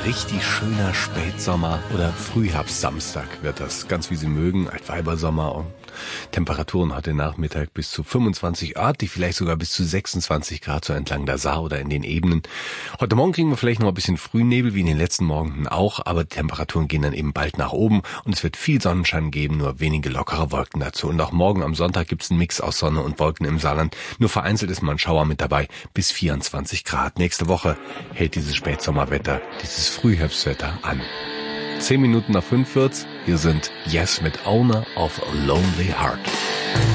richtig schöner Spätsommer oder Frühherbstsamstag wird das. Ganz wie Sie mögen, Altweibersommer und Temperaturen heute Nachmittag bis zu 25 Grad, die vielleicht sogar bis zu 26 Grad so entlang der Saar oder in den Ebenen. Heute Morgen kriegen wir vielleicht noch ein bisschen Frühnebel, wie in den letzten Morgen auch, aber die Temperaturen gehen dann eben bald nach oben und es wird viel Sonnenschein geben, nur wenige lockere Wolken dazu. Und auch morgen am Sonntag gibt es einen Mix aus Sonne und Wolken im Saarland. Nur vereinzelt ist mal ein Schauer mit dabei, bis 24 Grad. Nächste Woche hält dieses Spätsommerwetter, dieses Frühherbstwetter an. 10 Minuten nach 5 wird's. Hier sind Yes mit Owner of a Lonely Heart.